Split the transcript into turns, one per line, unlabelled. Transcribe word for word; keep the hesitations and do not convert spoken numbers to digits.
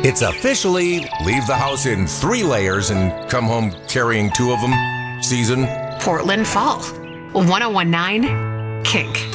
It's officially leave the house in three layers and come home carrying two of them season.
Portland Fall. ten nineteen Kink.